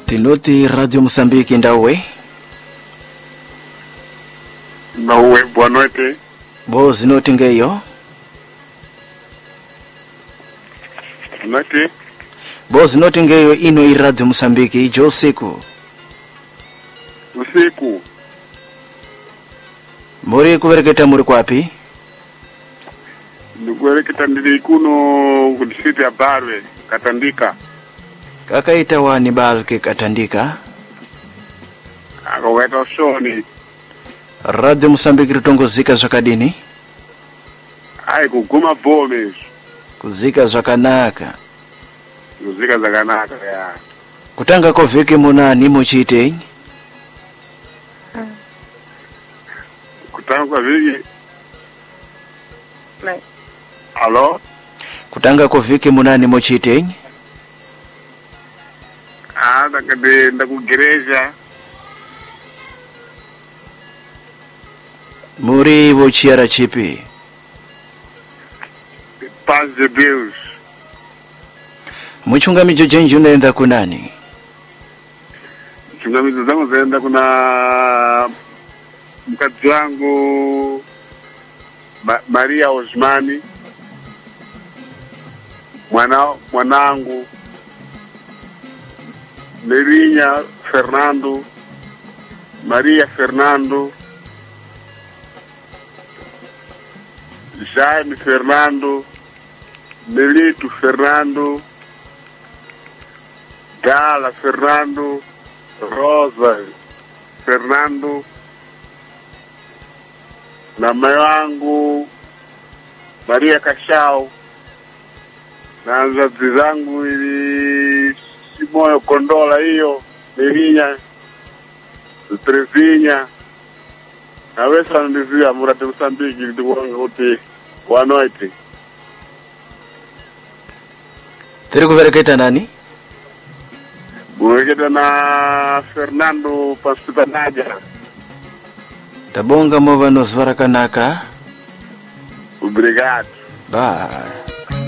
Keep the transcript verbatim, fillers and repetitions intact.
Tinoti Radio Moçambique ndawe. Ndawe, boa noite. Boa noite ngeyo. Noite. Boa noite ngeyo ino i Radio Moçambique ijo usiku. Usiku. Muri kuvereketa muri kwapi? Ndikuvereketa ndiri kuno kudisiti ya Barwe, Katandika. Kaka itawani balke Katandika. Akaweta ushoni. Radio Moçambique ritongozika zvakadini? Ai kuguma bome. Kuzika zvakanaka. Kuzika zvakanaka ya. Kutanga ko vhiki munani muchite? Kutanga kwa vhiki. Halo? Kutanga ko vhiki munani muchite? Ah, ndakade ndakugereja. Muri vochiara chipi? Paz de Deus. Muchungamidzo jenji unaenda kunani? Chungamidzo zangu zaenda kuna mkazi wangu Ma Maria Osmani, mwana mwanangu Merinya Fernando, Maria Fernando, Jaime Fernando, Melito Fernando, Gala Fernando, Rosa Fernando, na mama wangu Maria Kashao, na wazazi zangu ili Simoyo Kondola hiyo, Merinya, Trevinya, na wesa ndizia murate Msambiki ndikuwanga kuti wanoite. Tiri kuvereketa nani? Kuvereketa na Fernando Pasutanaja. Tabonga mova nos varakanaka. Obrigado. Bye.